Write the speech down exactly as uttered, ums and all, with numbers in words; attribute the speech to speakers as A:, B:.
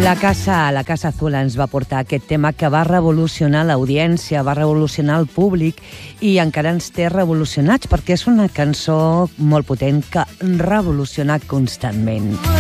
A: La Casa, la Casa Azul ens va portar aquest tema que va revolucionar l'audiència, va revolucionar el públic i encara ens té revolucionats perquè és una cançó molt potent que revoluciona constantment.